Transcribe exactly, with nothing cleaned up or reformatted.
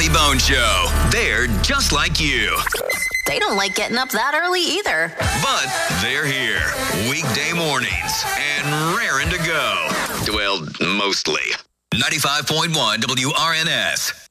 Bobby Bones Show. They're just like you. They don't like getting up that early either. But they're here. Weekday mornings and raring to go. Well, mostly. ninety-five point one W R N S.